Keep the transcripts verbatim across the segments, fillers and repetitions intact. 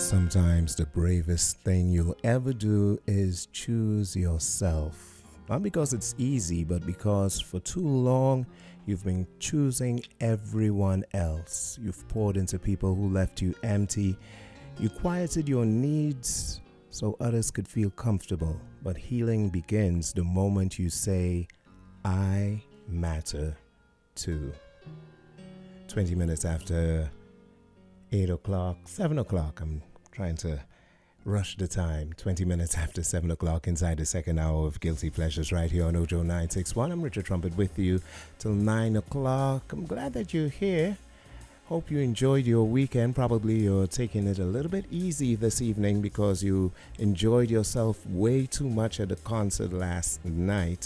Sometimes the bravest thing you'll ever do is choose yourself. Not because it's easy, but because for too long you've been choosing everyone else. You've poured into people who left you empty. You quieted your needs so others could feel comfortable. But healing begins the moment you say, I matter too. twenty minutes after eight o'clock, seven o'clock, I'm trying to rush the time. twenty minutes after seven o'clock inside the second hour of Guilty Pleasures right here on Ojo nine six one. I'm Richard Trumpet with you till nine o'clock. I'm glad that you're here. Hope you enjoyed your weekend. Probably you're taking it a little bit easy this evening because you enjoyed yourself way too much at the concert last night.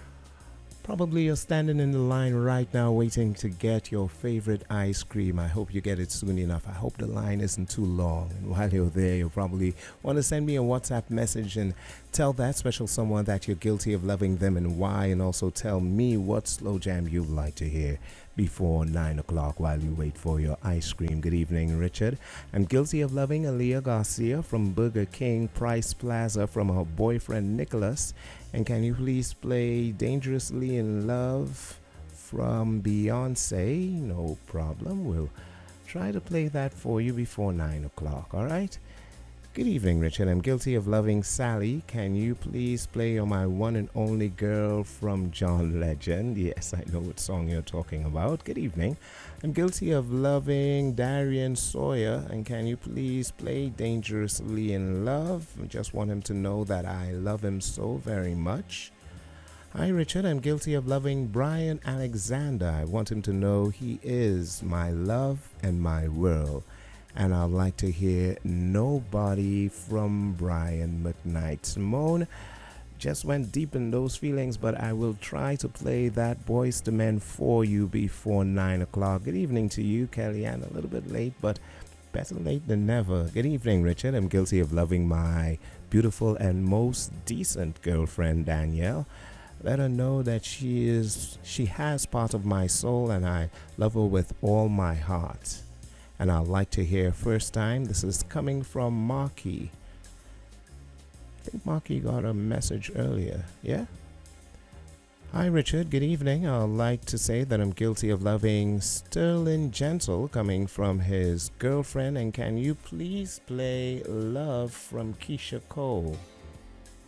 Probably you're standing in the line right now waiting to get your favorite ice cream. I hope you get it soon enough. I hope the line isn't too long. And while you're there, you'll probably want to send me a WhatsApp message and tell that special someone that you're guilty of loving them and why, and also tell me what slow jam you'd like to hear before nine o'clock while you wait for your ice cream. Good evening, Richard. I'm guilty of loving Aaliyah Garcia from Burger King Price Plaza from her boyfriend Nicholas. And can you please play Dangerously in Love from Beyonce? No problem. We'll try to play that for you before nine o'clock, all right? Good evening, Richard. I'm guilty of loving Sally. Can you please play You're My One and Only Girl from John Legend? Yes, I know what song you're talking about. Good evening. I'm guilty of loving Darian Sawyer. And can you please play Dangerously in Love? I just want him to know that I love him so very much. Hi, Richard. I'm guilty of loving Brian Alexander. I want him to know he is my love and my world. And I'd like to hear Nobody from Brian McKnight. Simone just went deep in those feelings, but I will try to play that Boyz two Men for you before nine o'clock. Good evening to you, Kellyanne. A little bit late, but better late than never. Good evening, Richard. I'm guilty of loving my beautiful and most decent girlfriend, Danielle. Let her know that she is, she has part of my soul, and I love her with all my heart. And I'd like to hear first time. This is coming from Marky. I think Marky got a message earlier. Yeah? Hi, Richard. Good evening. I'd like to say that I'm guilty of loving Sterling Gentle coming from his girlfriend. And can you please play Love from Keisha Cole?